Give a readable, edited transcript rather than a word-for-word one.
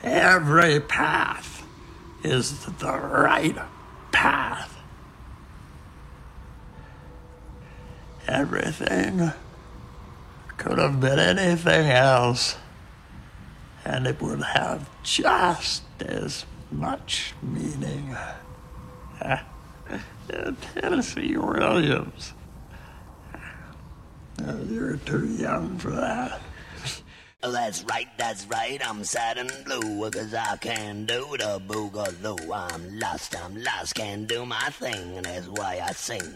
Every path is the right path. Everything could have been anything else, and it would have just as much meaning. Tennessee Williams. You're too young for that. That's right, I'm sad and blue, 'cause I can't do the boogaloo. I'm lost, can't do my thing, and that's why I sing.